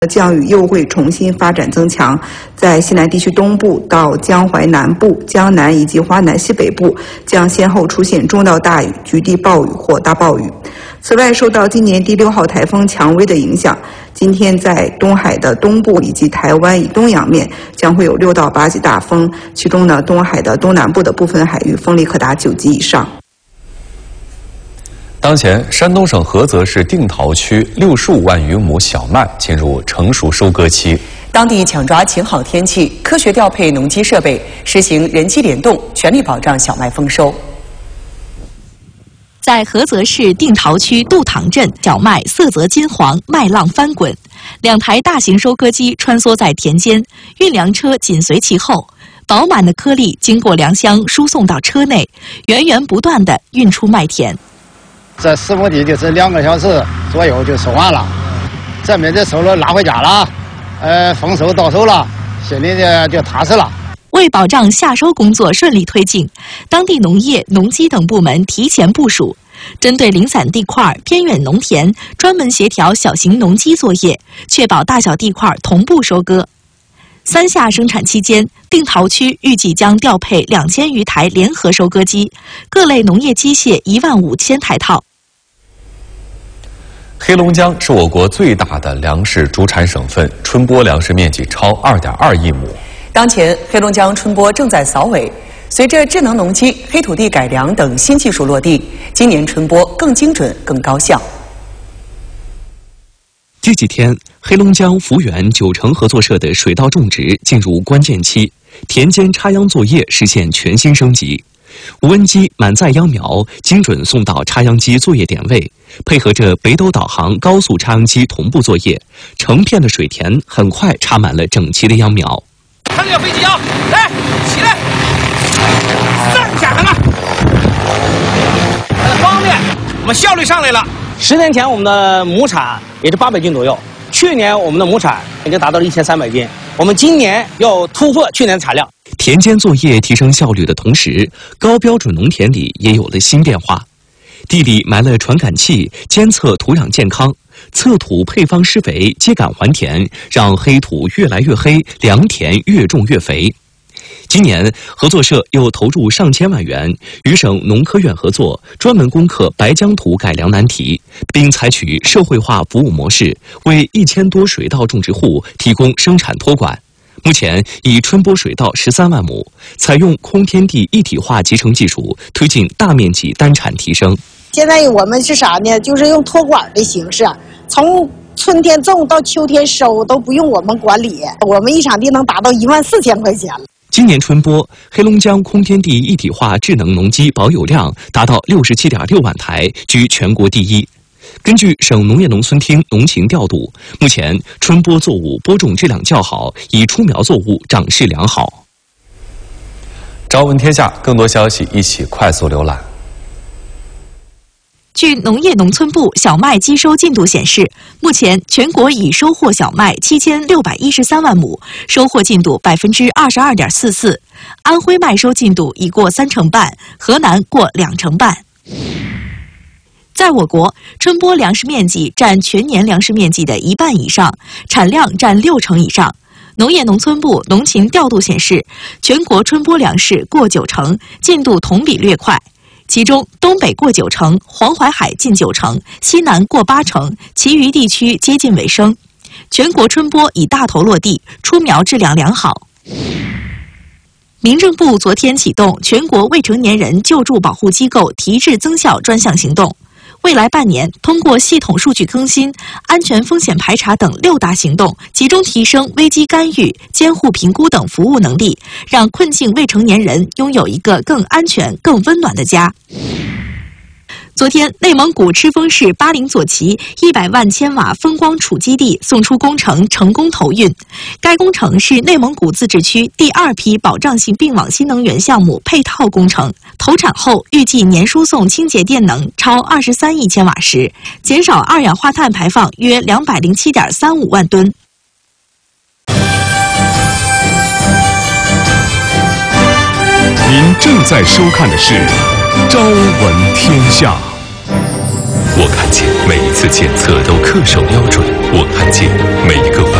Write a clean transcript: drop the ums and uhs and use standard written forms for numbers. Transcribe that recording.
降雨又会重新发展增强，在西南地区东部到江淮南部、江南以及华南西北部将先后出现中到大雨、局地暴雨或大暴雨。此外，受到今年第6号台风蔷薇的影响，今天在东海的东部以及台湾以东洋面将会有6到8级大风，其中呢，东海的东南部的部分海域风力可达9级以上。 当前，山东省菏泽市定陶区65万余亩小麦进入成熟收割期。 当地抢抓晴好天气，科学调配农机设备，实行人机联动，全力保障小麦丰收。 在菏泽市定陶区杜塘镇，小麦色泽金黄，麦浪翻滚，2台大型收割机穿梭在田间，运粮车紧随其后。饱满的颗粒经过粮箱输送到车内，源源不断地运出麦田。 这4亩地就是2个小时左右就收完了，这边就收了拿回家了，丰收到手了，心里就踏实了。 为保障夏收工作顺利推进，当地农业、农机等部门提前部署，针对零散地块、偏远农田，专门协调小型农机作业，确保大小地块同步收割。3夏生产期间，定陶区预计将调配2000余台联合收割机，各类农业机械15000台套。 黑龙江是我国最大的粮食主产省份，春播粮食面积超2.2亿亩。 当前，黑龙江春播正在扫尾，随着智能农机、黑土地改良等新技术落地，今年春播更精准、更高效。 这几天，黑龙江福源9城合作社的水稻种植进入关键期，田间插秧作业实现全新升级。无人机满载秧苗，精准送到插秧机作业点位，配合着北斗导航高速插秧机同步作业，成片的水田很快插满了整齐的秧苗。 看这个飞机啊，来，起来，上下看看，很方便，我们效率上来了。 10年前我们的亩产也是800斤左右，去年我们的亩产已经达到了1300斤，我们今年要突破去年的产量。 田间作业提升效率的同时，高标准农田里也有了新变化。地里埋了传感器，监测土壤健康，测土配方施肥，秸秆还田，让黑土越来越黑，良田越种越肥。今年，合作社又投入上千万元，与省农科院合作，专门攻克白浆土改良难题，并采取社会化服务模式，为1000多水稻种植户提供生产托管。目前已春播水稻13万亩，采用空天地一体化集成技术，推进大面积单产提升。 现在我们是啥呢？就是用托管的形式，从春天种到秋天收都不用我们管理，我们一场地能达到14000块钱了。 今年春播，黑龙江空天地一体化智能农机保有量达到67.6万台，居全国第一。根据省农业农村厅农情调度，目前春播作物播种质量较好，已出苗作物长势良好。 朝闻天下，更多消息一起快速浏览。 据农业农村部小麦机收进度显示，目前全国已收获小麦7613万亩，收获进度22.44%。安徽麦收进度已过3成半，河南过2成半。在我国，春播粮食面积占全年粮食面积的1半以上，产量占6成以上。农业农村部农情调度显示，全国春播粮食过9成，进度同比略快。其中，东北过9成，黄淮海近9成，西南过8成，其余地区接近尾声。全国春播已大头落地，出苗质量良好。民政部昨天启动全国未成年人救助保护机构提质增效专项行动。未来半年，通过系统数据更新、安全风险排查等6大行动，集中提升危机干预、监护评估等服务能力，让困境未成年人拥有一个更安全、更温暖的家。昨天，内蒙古赤峰市巴陵左旗100万千瓦风光储基地送出工程成功投运。该工程是内蒙古自治区第2批保障性并网新能源项目配套工程，投产后预计年输送清洁电能超23亿千瓦时，减少二氧化碳排放约207.35万吨。 您正在收看的是《朝闻天下》。 我看见每一次次检测都恪守标准，我看见每一个